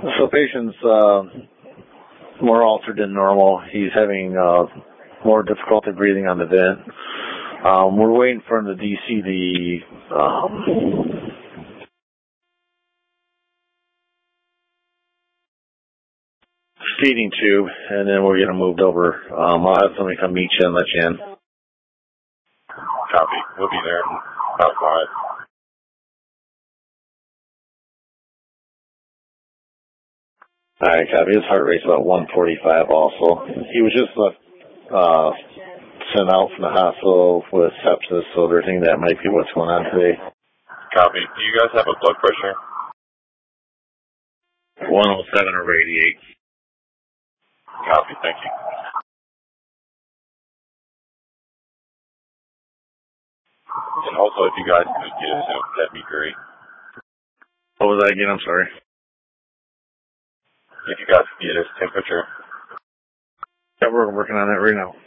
So patient's more altered than normal. He's having more difficulty breathing on the vent. We're waiting for him to DC the feeding tube, and then we're getting moved over. I'll have somebody come meet you and let you in. Copy. We'll be there in about 5. All right, copy. His heart rate's about 145 also. He was just sent out from the hospital with sepsis, so they're thinking that might be what's going on today. Copy. Do you guys have a blood pressure? 107 over 88. Copy. Thank you. And also, if you guys could get us out, that'd be great. What was that again? I'm sorry. If you guys could get us temperature. Yeah, we're working on that right now.